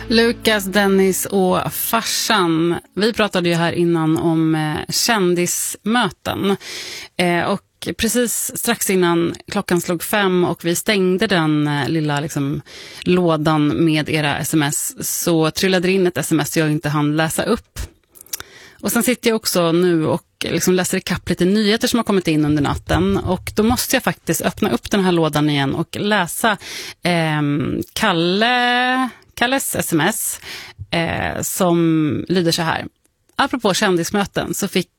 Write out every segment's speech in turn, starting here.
Lukas, Dennis och farsan. Vi pratade ju här innan om kändismöten. Och precis strax innan klockan slog 5 och vi stängde den lilla lådan med era sms, så trillade det in ett sms jag inte hann läsa upp. Och sen sitter jag också nu och läser ikapp lite nyheter som har kommit in under natten. Och då måste jag faktiskt öppna upp den här lådan igen och läsa Kalles sms som lyder så här. Apropå kändismöten så fick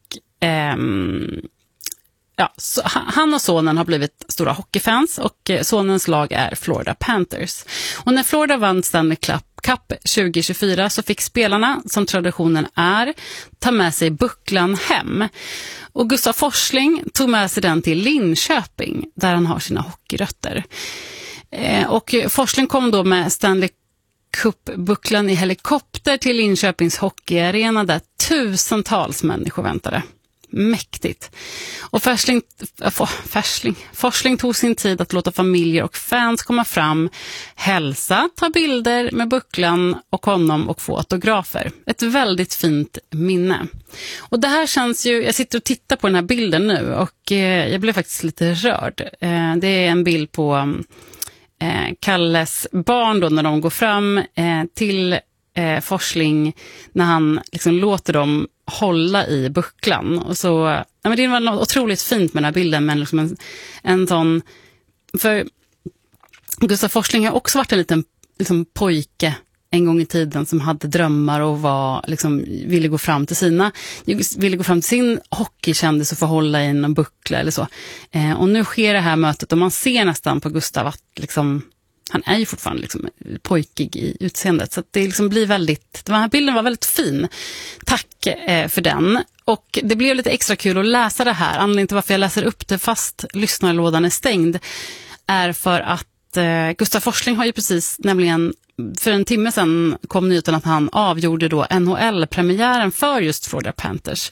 han och sonen har blivit stora hockeyfans och sonens lag är Florida Panthers. Och när Florida vann Stanley Cup 2024 så fick spelarna, som traditionen är, ta med sig bucklan hem. Och Gustav Forsling tog med sig den till Linköping där han har sina hockeyrötter. Och Forsling kom då med Stanley Cup-bucklan i helikopter till Linköpings hockeyarena där tusentals människor väntade. Mäktigt. Och Forsling tog sin tid att låta familjer och fans komma fram, hälsa, ta bilder med bucklan och honom och få autografer. Ett väldigt fint minne. Och det här känns ju, jag sitter och tittar på den här bilden nu och jag blev faktiskt lite rörd. Det är en bild på Kalles barn då när de går fram till Forsling när han låter dem hålla i bucklan. Och så, det var något otroligt fint med den här bilden, men en sån, för Gustav Forsling har också varit en liten pojke en gång i tiden som hade drömmar och ville gå fram till sin hockeykändis och få hålla i en buckla eller så. Och nu sker det här mötet och man ser nästan på Gustav att han är ju fortfarande pojkig i utseendet. Så att det blir väldigt, den här bilden var väldigt fin. Tack för den. Och det blev lite extra kul att läsa det här. Anledningen till varför jag läser upp det fast lyssnarlådan är stängd är för att Gustav Forsling har ju precis, nämligen för en timme sedan kom nyheten att han avgjorde då NHL-premiären för just Florida Panthers.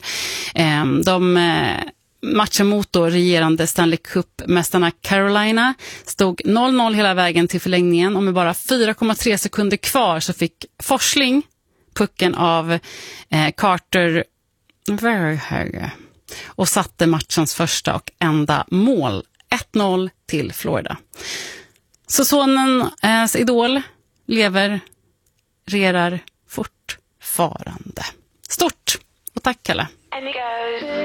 Matchen mot då regerande Stanley Cup-mästarna Carolina stod 0-0 hela vägen till förlängningen och med bara 4,3 sekunder kvar så fick Forsling pucken av Carter och satte matchens första och enda mål. 1-0 till Florida. Så sonens idol regerar fortfarande. Stort! Och tack, Kalle.